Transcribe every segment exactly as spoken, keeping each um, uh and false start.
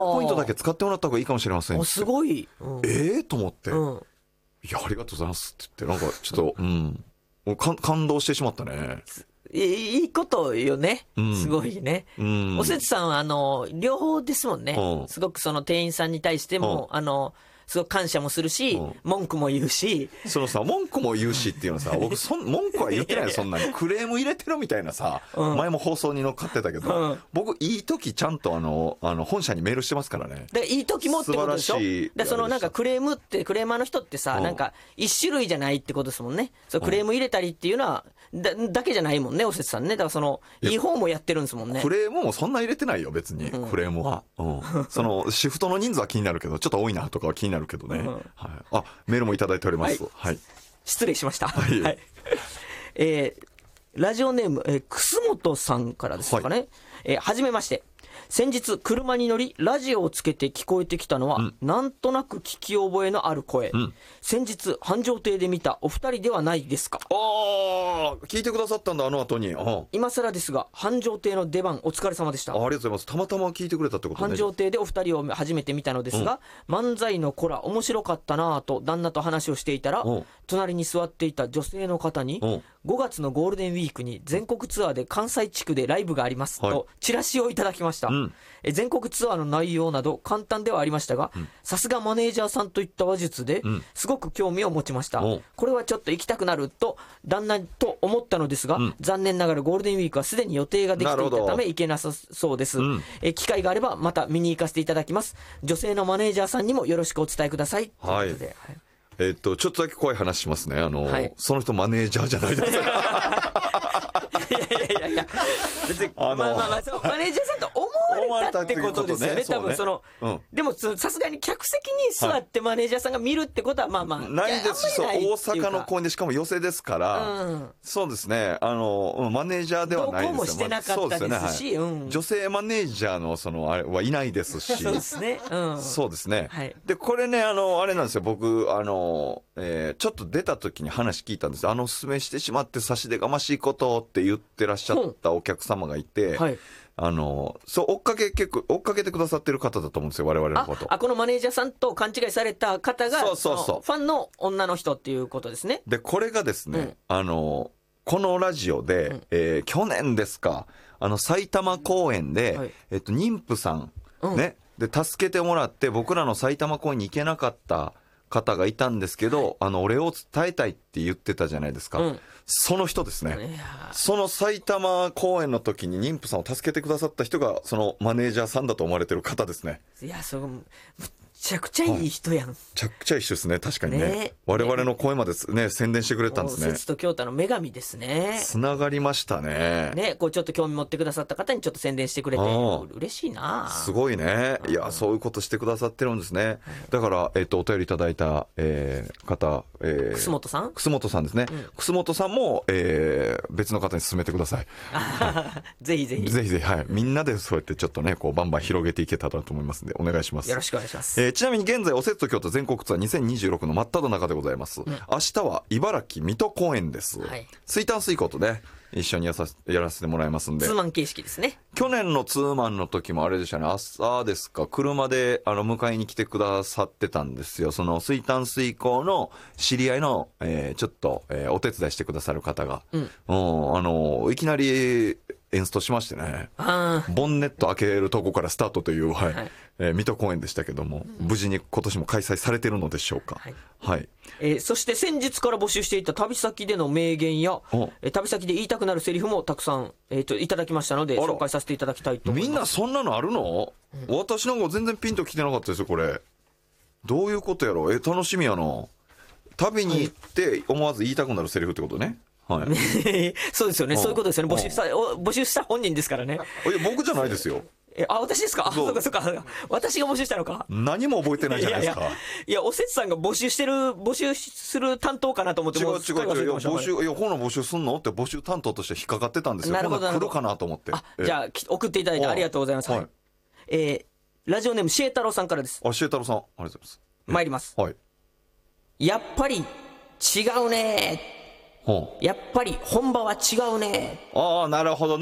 ポイントだけ使ってもらった方がいいかもしれませんって。 すごい、うん、 ええー、と思って、 うん、 いやありがとうございますって言って、なんかちょっとうんか感動してしまったね。 いいことよね、 うん、 すごいね、うん、おせつさんはあの両方ですもんね、うん、すごくその店員さんに対しても、うん、あのすごく感謝もするし、うん、文句も言うし、 そのさ文句も言うしっていうのさ、僕そ文句は言ってないよ、そんなにクレーム入れてるみたいなさ、うん、前も放送に乗っかってたけど、うん、僕いい時ちゃんとあのあの本社にメールしてますからね。 でいい時もってことでしょ。でそのなんかクレームってクレーマーの人ってさ、うん、なんか一種類じゃないってことですもんね。そうクレーム入れたりっていうのは、うん、だ, だけじゃないもんね、おせつさんね。だからそのいい方もやってるんですもんね。 クレームもそんな入れてないよ別に、うん、クレームは、うん、そのシフトの人数は気になるけど、ちょっと多いなとかは気になるけどね、うん、はい、あメールもいただいております、はいはい、 失礼しました、はいはい、えー、ラジオネーム、えー、楠本さんからですかね、はい、えー、はじめまして。先日車に乗りラジオをつけて聞こえてきたのは、うん、なんとなく聞き覚えのある声、うん、先日繁盛亭で見たお二人ではないですか。 あー聞いてくださったんだ、あの後に。あ今更ですが繁盛亭の出番お疲れ様でした。 あ, ありがとうございます。たまたま聞いてくれたってことね。 繁盛亭でお二人を初めて見たのですが、うん、漫才の子ら面白かったなぁと旦那と話をしていたら、隣に座っていた女性の方に、ごがつのゴールデンウィークに全国ツアーで関西地区でライブがありますとチラシをいただきました、うん、え全国ツアーの内容など簡単ではありましたが、さすがマネージャーさんといった話術で、うん、すごく興味を持ちました。これはちょっと行きたくなると旦那と思ったのですが、うん、残念ながらゴールデンウィークはすでに予定ができていたため行けなさそうです、うん、え機会があればまた見に行かせていただきます。女性のマネージャーさんにもよろしくお伝えください。 はい、ということで、はい、えー、っとちょっとだけ怖い話しますね。あの、はい、その人マネージャーじゃないですかいやいやいやいや別に、あのー、まあまあまあそうマネージャーさんと思われたってことですよね、多分その、うん、でもさすがに客席に座ってマネージャーさんが見るってことはまあまあないですし、そう大阪の公演でしかも寄席ですから、うん、そうですね、あのマネージャーではないですよ。 どこもしてなかったですし、 まあね、はい、うん、女性マネージャーのそのあれはいないですしそうですね、うん、 そうですね、はい、でこれね、あのあれなんですよ、僕あの、えー、ちょっと出た時に話聞いたんです。あのおすすめしてしまって差し出がましいことって言ってらっしゃったお客様がいて、はい、あのそう追っかけ結構追っかけてくださってる方だと思うんですよ、我々のこと。 ああこのマネージャーさんと勘違いされた方がそうそうそうファンの女の人っていうことですね。 でこれがですね、うん、あのこのラジオで、うん、えー、去年ですか、あの埼玉公演で、はい、えっと、妊婦さん、うん、ねで助けてもらって僕らの埼玉公演に行けなかった方がいたんですけど、はい、あのお礼を伝えたいって言ってたじゃないですか、うん、その人ですね。その埼玉公演の時に妊婦さんを助けてくださった人がそのマネージャーさんだと思われてる方ですね。 いやそうめちゃくちゃいい人やん、はい、めちゃくちゃいい人ですね、確かにね、ね我々の声までね宣伝してくれたんですね。 節と京太の女神ですね。 つながりましたね。 ね、こうちょっと興味持ってくださった方にちょっと宣伝してくれて嬉しいな。 すごいね。いやそういうことしてくださってるんですね。だから、えっと、お便りいただいた、えー、方、えー、 楠本さん楠本さんですね、うん、楠本さんも、えー、別の方に勧めてくださいぜひぜひぜひぜひ、はい、みんなでそうやってちょっとねこうバンバン広げていけたらと思いますんでお願いします。 よろしくお願いします。 えーちなみに現在おせつと京都全国ツアーにせんにじゅうろくの真っ只中でございます、うん、明日は茨城水戸公演です、はい、水炭水耕とね一緒にやさやらせてもらいますんで、 ツーマン形式ですね。 去年のツーマンの時もあれでしたね、朝ですか車であの迎えに来てくださってたんですよ。その水炭水耕の知り合いの、えー、ちょっと、えー、お手伝いしてくださる方が、うん、あのいきなり演出しましてね、ボンネット開けるとこからスタートという、はいはい、えー、水戸公演でしたけども、うん、無事に今年も開催されてるのでしょうか。はい、はい、 えー、そして先日から募集していた旅先での名言や、えー、旅先で言いたくなるセリフもたくさん、えー、といただきましたので紹介させていただきたいと思います。 みんなそんなのあるの、うん、私なんか全然ピンときてなかったですよ。これどういうことやろ。えー、楽しみやな。旅に行って思わず言いたくなるセリフってことね。はい、 そうですよね、そういうことですよね。募集した募集した本人ですからね。 いや僕じゃないですよ。 えあ私ですか。あそうかそうか私が募集したのか。 何も覚えてないじゃないですか。いやいや、 いやおせつさんが募集してる募集する担当かなと思って。 違う違う違う、いや募集いやこの募集すんのって募集担当として引っかかってたんですよ。なるほど来るかなと思って。 あじゃあ送っていただいてありがとうございます。はい、えー、ラジオネームシエ太郎さんからです。 あシエ太郎さんありがとうございます。 参ります。 はい。 やっぱり違うね。やっぱり本場は違うね。 ああなるほどね。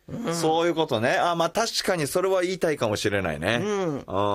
そういうことね。あ、まあ確かにそれは言いたいかもしれないね。 うん。 うん